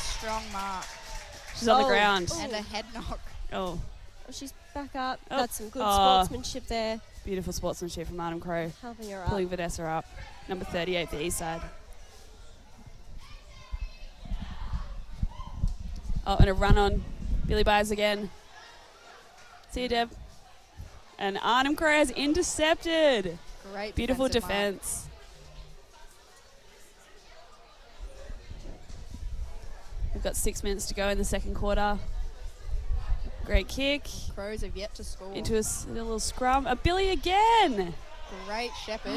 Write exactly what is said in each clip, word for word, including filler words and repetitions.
strong mark. She's on the Oh. ground. Ooh. And a head knock. Oh, Oh, she's back up. Oh. That's some good Oh. sportsmanship there. beautiful sportsmanship from Arnhem Crow. Helping her up. Pulling Vanessa up. Number thirty-eight for East Side. Oh, and a run on Billy Byers again. See you, Deb. And Arnhem Crow has intercepted. Great Beautiful defensive mark. defense. We've got six minutes to go in the second quarter. Great kick. Crows have yet to score. Into a s- little scrum. A Billy again. Great Shepherd.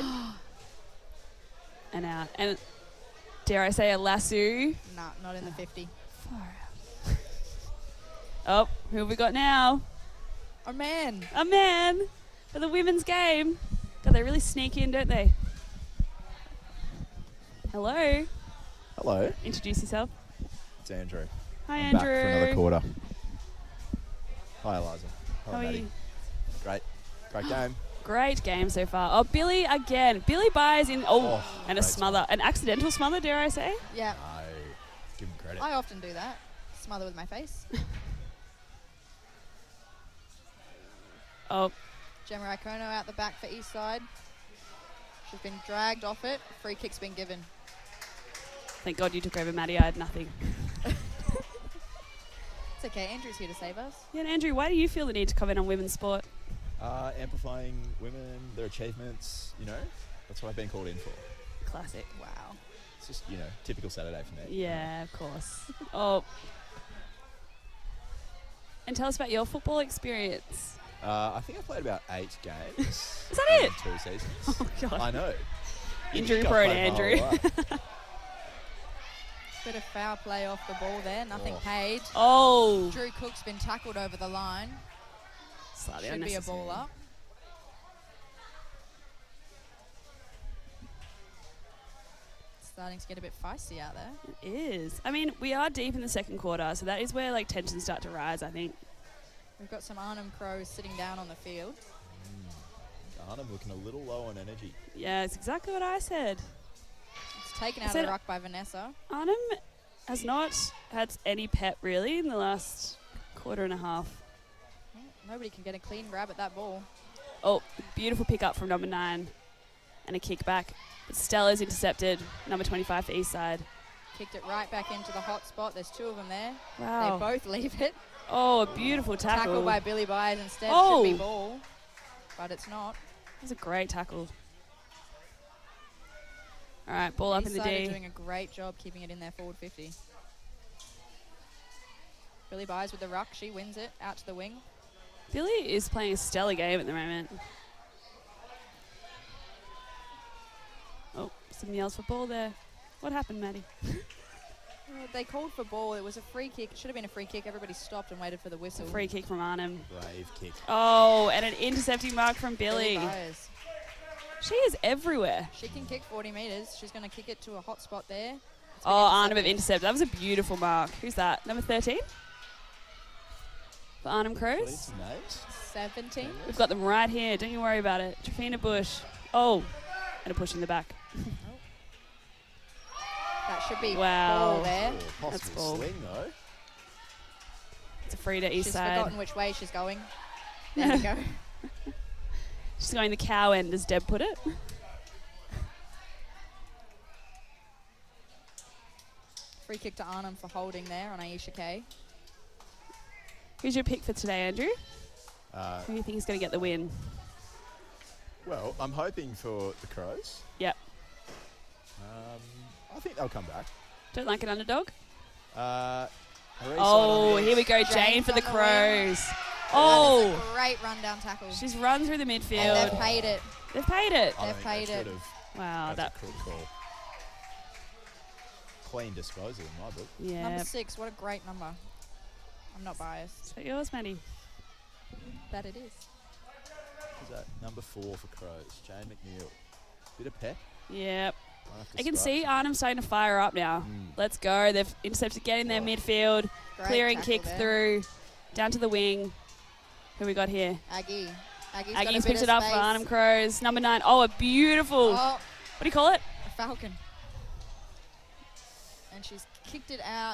And out. And dare I say a lasso. Nah, not in the fifty. Far out. Oh, who have we got now? Oh, man. A man for the women's game. God, they really sneak in, don't they? Hello. Hello, Introduce yourself. it's Andrew. Hi, I'm Andrew. back for another quarter. Hi, Eliza. Hi, How are Maddie. you? Great. Great game. Great game so far. Oh, Billy again. Billy Byers in. Oh, Oh, and a great smother. An accidental smother, dare I say? Yeah. I give him credit. I often do that. Smother with my face. Oh, Gemma Icono out the back for East Side. She's been dragged off it. Free kick's been given. thank God you took over, Maddie. I had nothing. It's okay. Andrew's here to save us. Yeah, and Andrew, why do you feel the need to comment on women's sport? Uh, amplifying women, their achievements, you know, that's what I've been called in for. Classic. Wow. It's just, you know, typical Saturday for me. Yeah, of course. Oh. And tell us about your football experience. Uh, I think I played about eight games. Is that in it? Two seasons. Oh, God. I know. You'd Injury think I prone, played my whole Andrew. life. Bit of foul play off the ball there. Nothing Oh. paid. Oh. Drew Cook's been tackled over the line. Slightly Should be a unnecessary. ball up. Starting to get a bit feisty out there. It is. I mean, we are deep in the second quarter, so that is where like tensions start to rise, I think. We've got some Arnhem Crows sitting down on the field. Arnhem looking a little low on energy. Yeah, it's exactly what I said. It's taken I out of said- the ruck by Vanessa. Arnhem has not had any pep really in the last quarter and a half. Nobody can get a clean grab at that ball. Oh, beautiful pick up from number nine and a kick back. But Stella's intercepted, number twenty-five for East Side. Kicked it right back into the hot spot. There's two of them there. Wow. They both leave it. Oh, a beautiful tackle. Tackle by Billy Byers instead. Oh. Should be ball. But it's not. That was a great tackle. All right, ball up in East the Side are D. doing a great job keeping it in their forward fifty. Billy Byers with the ruck. She wins it. Out to the wing. Billy is playing a stellar game at the moment. Oh, some yells for ball there. What happened, Maddie? Uh, they called for ball. It was a free kick. It should have been a free kick. Everybody stopped and waited for the It's a whistle. free kick from Arnhem. Brave kick. Oh, and an intercepting mark from Billy. Byers. She is everywhere. She can kick forty metres. She's going to kick it to a hot spot there. It's been Oh, Arnhem have intercepted. intercepted. That was a beautiful mark. Who's that? Number thirteen? For Arnhem Crows? Please, Nate. seventeen. We've got them right here. Don't you worry about it. Trafina Bush. Oh, and a push in the back. That should be Wow. ball there. Oh, That's possible ball. swing, though. It's a free to East She's Side. forgotten which way she's going. There we go. She's going the cow end, as Deb put it. Free kick to Arnhem for holding there on Aisha Kay. Who's your pick for today, Andrew? Uh, Who do you think is going to get the win? well, I'm hoping for the Crows. Yep. Um, I think they'll come back. Don't like an underdog? Uh, Arisa Oh, on here we this. go. Jane's Jane for the on the wing. Crows. That Oh, is a great rundown tackle. she's run through the and midfield. they've paid it. They've paid it. I They've think paid they it. should've. Wow, That's that. a cool call. Clean disposal in my book. Yeah. Number six, what a great number. I'm not biased. Is that yours, Maddie? That it is. Who's that? Number four for Crows. Jane McNeil. Bit of pep. Yep. Might have to I can strike. see Arnhem starting to fire up now. Mm. Let's go. They've intercepted, getting their Wow. midfield, Great clearing tackle kick there. through, down to the wing. Who we got here? Aggie. Aggie's got a Aggie's bit picked of it up space. for Arnhem Crows. Number nine. Oh, a beautiful. Oh, What do you call it? a falcon. And she's kicked it out.